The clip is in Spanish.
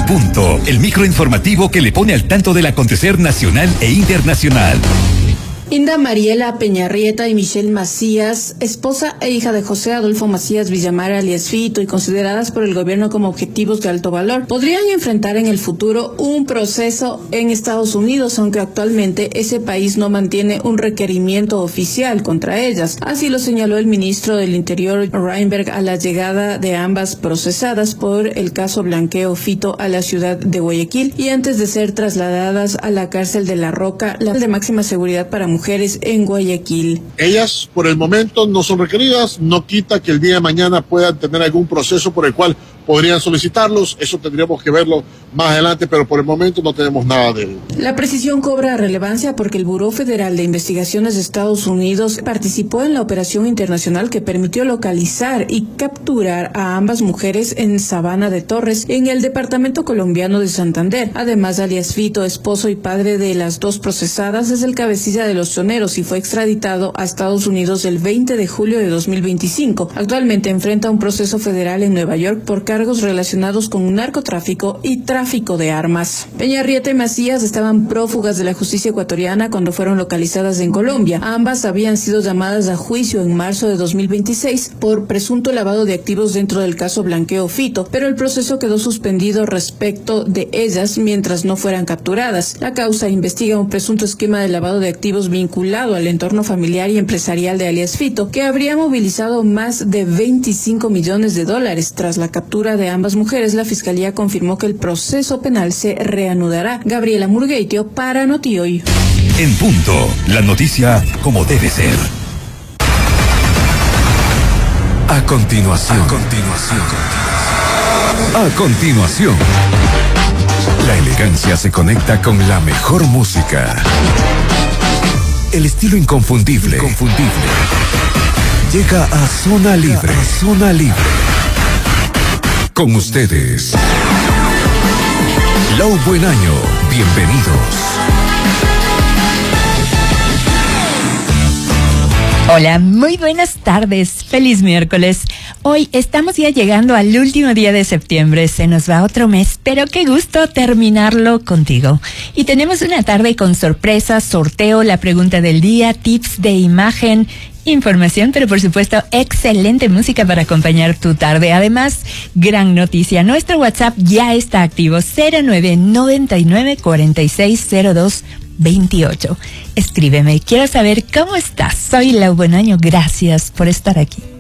Punto, el microinformativo que le pone al tanto del acontecer nacional e internacional. Inda Mariela Peñarrieta y Michelle Macías, esposa e hija de José Adolfo Macías Villamar alias Fito y consideradas por el gobierno como objetivos de alto valor, podrían enfrentar en el futuro un proceso en Estados Unidos, aunque actualmente ese país no mantiene un requerimiento oficial contra ellas. Así lo señaló el ministro del Interior Reinberg a la llegada de ambas procesadas por el caso Blanqueo Fito a la ciudad de Guayaquil y antes de ser trasladadas a la cárcel de La Roca, la de máxima seguridad para mujeres en Guayaquil. Ellas por el momento no son requeridas, no quita que el día de mañana puedan tener algún proceso por el cual podrían solicitarlos, eso tendríamos que verlo más adelante, pero por el momento no tenemos nada de él. La precisión cobra relevancia porque el Buró Federal de Investigaciones de Estados Unidos participó en la operación internacional que permitió localizar y capturar a ambas mujeres en Sabana de Torres, en el departamento colombiano de Santander. Además, alias Fito, esposo y padre de las dos procesadas, es el cabecilla de los choneros y fue extraditado a Estados Unidos el 20 de julio de 2025. Actualmente enfrenta un proceso federal en Nueva York por cargos relacionados con narcotráfico y tráfico de armas. Peñarrieta y Macías estaban prófugas de la justicia ecuatoriana cuando fueron localizadas en Colombia. Ambas habían sido llamadas a juicio en marzo de 2026 por presunto lavado de activos dentro del caso Blanqueo Fito, pero el proceso quedó suspendido respecto de ellas mientras no fueran capturadas. La causa investiga un presunto esquema de lavado de activos vinculado al entorno familiar y empresarial de alias Fito, que habría movilizado más de $25 millones. Tras la captura de ambas mujeres, la Fiscalía confirmó que el proceso penal se reanudará. Gabriela Murgueitio para Notihoy. En punto, la noticia como debe ser. A continuación. La elegancia se conecta con la mejor música. El estilo inconfundible. Llega a Zona Libre. Con ustedes, Lau Buen Año. Bienvenidos. Hola, muy buenas tardes. Feliz miércoles. Hoy estamos ya llegando al último día de septiembre. Se nos va otro mes, pero qué gusto terminarlo contigo. Y tenemos una tarde con sorpresas, sorteo, la pregunta del día, tips de imagen, información, pero por supuesto excelente música para acompañar tu tarde. Además, gran noticia, nuestro WhatsApp ya está activo, 0999-460228. Escríbeme, quiero saber cómo estás. Soy Lau Buen Año, gracias por estar aquí.